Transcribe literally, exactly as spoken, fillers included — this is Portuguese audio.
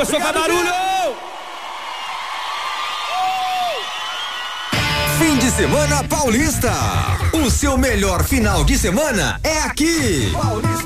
Gostou, faz barulho! Fim de semana paulista. O seu melhor final de semana é aqui. Paulista.